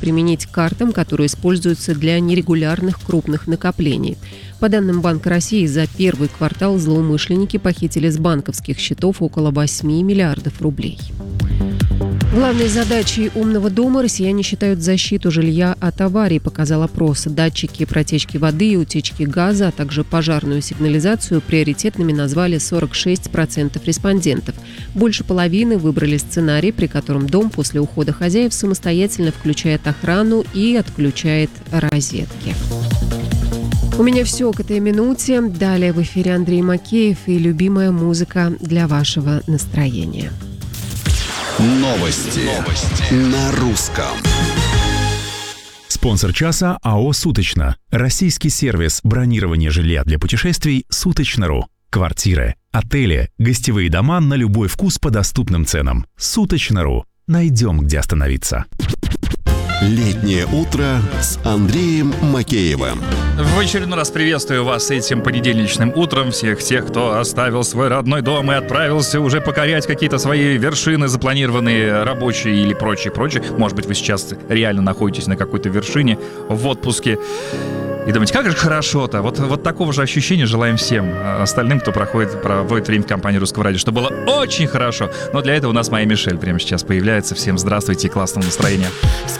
применить к картам, которые используются для нерегулярных крупных накоплений. По данным Банка России, за первый квартал злоумышленники похитили с банковских счетов около 8 миллиардов рублей. Главной задачей умного дома россияне считают защиту жилья от аварий, показал опрос. Датчики протечки воды и утечки газа, а также пожарную сигнализацию приоритетными назвали 46% респондентов. Больше половины выбрали сценарий, при котором дом после ухода хозяев самостоятельно включает охрану и отключает розетки. У меня все к этой минуте. Далее в эфире Андрей Макеев и любимая музыка для вашего настроения. Новости на русском. Спонсор часа АО «Суточно». Российский сервис бронирования жилья для путешествий «Суточно.ру». Квартиры, отели, гостевые дома на любой вкус по доступным ценам. «Суточно.ру». Найдем, где остановиться. Летнее утро с Андреем Макеевым. В очередной раз приветствую вас этим понедельничным утром. Всех тех, кто оставил свой родной дом и отправился уже покорять какие-то свои вершины, запланированные рабочие или прочее. Может быть, вы сейчас реально находитесь на какой-то вершине в отпуске. И думаете, как же хорошо-то. Вот такого же ощущения желаем всем остальным, кто проводит время в компании Русского радио, что было очень хорошо. Но для этого у нас моя Мишель прямо сейчас появляется. Всем здравствуйте и классного настроения.